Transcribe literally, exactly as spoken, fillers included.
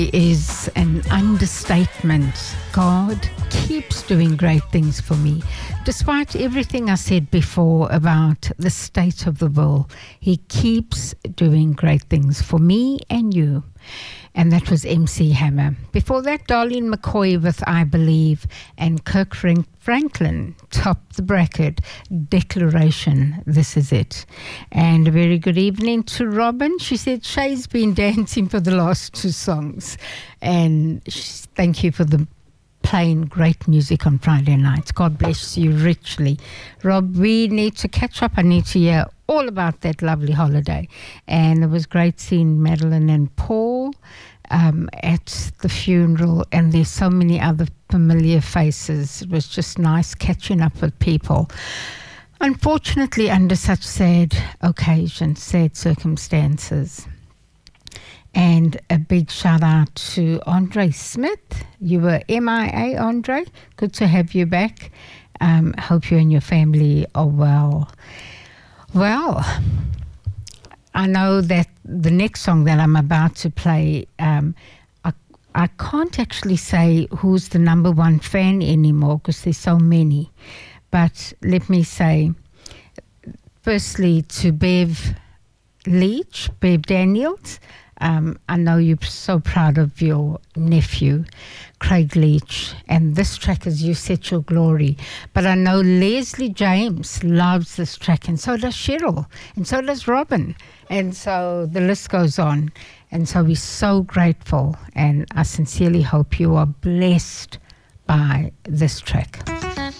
Is an understatement. God keeps doing great things for me. Despite everything I said before about the state of the world, He keeps doing great things for me and you. And that was M C Hammer. Before that, Darlene McCoy with I Believe, and Kirk Frank- Franklin topped the bracket, Declaration, This Is It. And a very good evening to Robin. She said Shay's been dancing for the last two songs. And she, thank you for the playing great music on Friday nights. God bless you richly. Rob, we need to catch up. I need to hear all about that lovely holiday. And it was great seeing Madeline and Paul um, at the funeral, and there's so many other familiar faces. It was just nice catching up with people. Unfortunately, under such sad occasions, sad circumstances. And a big shout out to Andre Smith. You were M I A, Andre. Good to have you back. Um, hope you and your family are well. Well, I know that the next song that I'm about to play, um, I, I can't actually say who's the number one fan anymore because there's so many. But let me say, firstly, to Bev Leach, Bev Daniels. Um, I know you're so proud of your nephew, Craig Leach, and this track is You Set Your Glory. But I know Leslie James loves this track, and so does Cheryl, and so does Robin, and so the list goes on. And so we're so grateful, and I sincerely hope you are blessed by this track.